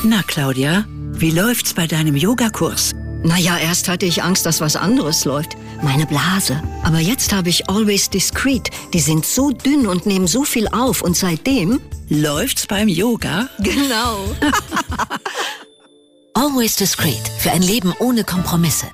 Na, Claudia, wie läuft's bei deinem Yogakurs? Naja, erst hatte ich Angst, dass was anderes läuft. Meine Blase. Aber jetzt habe ich Always Discreet. Die sind so dünn und nehmen so viel auf. Und seitdem... Läuft's beim Yoga? Genau. Always Discreet. Für ein Leben ohne Kompromisse.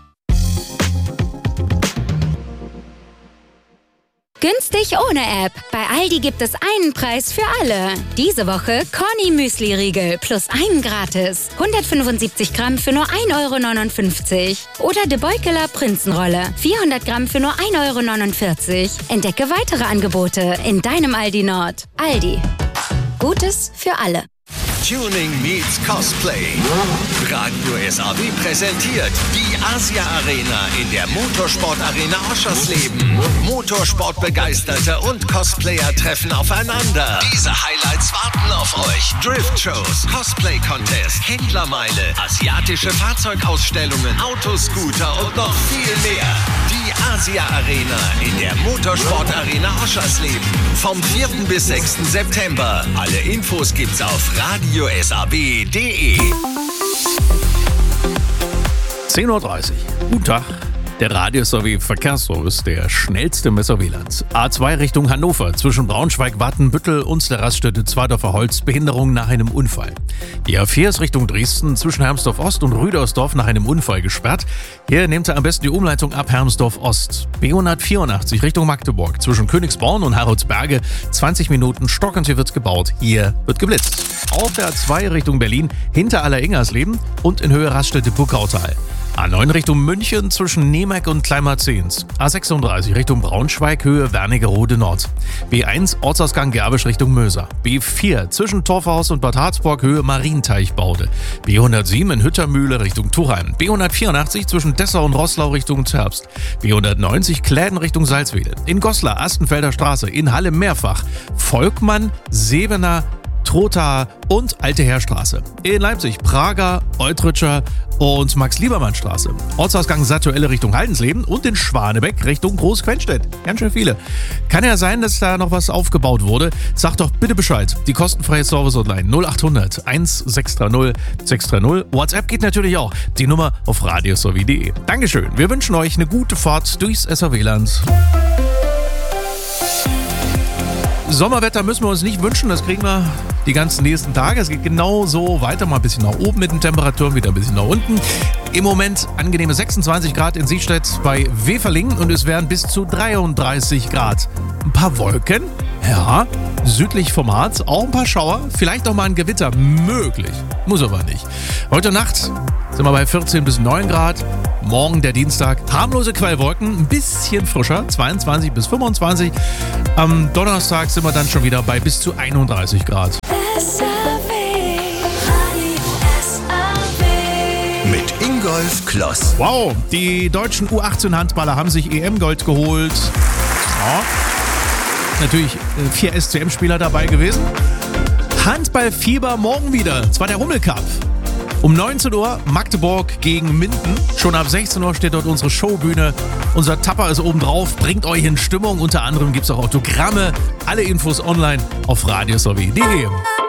Günstig ohne App. Bei Aldi gibt es einen Preis für alle. Diese Woche Corny Müsli-Riegel plus einen gratis. 175 Gramm für nur 1,59 €. Oder De Beukeler Prinzenrolle. 400 Gramm für nur 1,49 €. Entdecke weitere Angebote in deinem Aldi Nord. Aldi. Gutes für alle. Tuning meets Cosplay. Radio SAW präsentiert die Asia Arena in der Motorsport Arena Oschersleben. Motorsportbegeisterte und Cosplayer treffen aufeinander. Diese Highlights warten auf euch. Drift-Shows, Cosplay-Contest, Händlermeile, asiatische Fahrzeugausstellungen, Autoscooter und noch viel mehr. Die Asia Arena in der Motorsport Arena Oschersleben. Vom 4. bis 6. September. Alle Infos gibt's auf radiosab.de. 10:30 Uhr. Guten Tag. Der Radio-SAW Verkehrsservice, der schnellste Messer Wielands. A2 Richtung Hannover, zwischen Braunschweig, Wattenbüttel und der Raststätte Zweidorfer Holz, Behinderung nach einem Unfall. Die A4 ist Richtung Dresden, zwischen Hermsdorf Ost und Rüdersdorf nach einem Unfall gesperrt. Hier nehmt ihr am besten die Umleitung ab Hermsdorf Ost. B184 Richtung Magdeburg, zwischen Königsborn und Haroldsberge, 20 Minuten Stock und hier wird's gebaut. Hier wird geblitzt. Auf der A2 Richtung Berlin, hinter Alleringersleben und in Höhe Raststätte Burgautal. A9 Richtung München zwischen Nemek und Kleinmarzens. A36 Richtung Braunschweig, Höhe Wernigerode Nord. B1 Ortsausgang Gerbisch Richtung Möser. B4 zwischen Torfhaus und Bad Harzburg, Höhe Marienteichbaude. B107 in Hüttermühle Richtung Tuchheim. B184 zwischen Dessau und Roßlau Richtung Zerbst. B190 Kläden Richtung Salzwedel. In Goslar Astenfelder Straße. In Halle mehrfach. Volkmann, Sebener, Trotha und Alte Heerstraße. In Leipzig Prager, Eutritscher und Max-Liebermann-Straße. Ortsausgang Satuelle Richtung Haldensleben und in Schwanebeck Richtung Groß-Quenstedt. Ganz schön viele. Kann ja sein, dass da noch was aufgebaut wurde. Sagt doch bitte Bescheid. Die kostenfreie Service-Hotline 0800 1630 630. WhatsApp geht natürlich auch. Die Nummer auf radiosw.de. Dankeschön. Wir wünschen euch eine gute Fahrt durchs SAW-Land. Sommerwetter müssen wir uns nicht wünschen, das kriegen wir die ganzen nächsten Tage. Es geht genau so weiter, mal ein bisschen nach oben mit den Temperaturen, wieder ein bisschen nach unten. Im Moment angenehme 26 Grad in Siegstedt bei Weferlingen und es werden bis zu 33 Grad. Ein paar Wolken, ja, südlich vom Harz, auch ein paar Schauer, vielleicht auch mal ein Gewitter, möglich, muss aber nicht. Heute Nacht sind wir bei 14 bis 9 Grad. Morgen der Dienstag, harmlose Quellwolken, ein bisschen frischer, 22 bis 25. Am Donnerstag sind wir dann schon wieder bei bis zu 31 Grad. Mit Ingolf Kloss. Wow, die deutschen U18-Handballer haben sich EM-Gold geholt. Ja. Natürlich 4 SCM-Spieler dabei gewesen. Handballfieber morgen wieder, zwar der Rummel-Cup. Um 19 Uhr Magdeburg gegen Minden. Schon ab 16 Uhr steht dort unsere Showbühne. Unser Tapper ist oben drauf, bringt euch in Stimmung. Unter anderem gibt es auch Autogramme. Alle Infos online auf radiosw.de.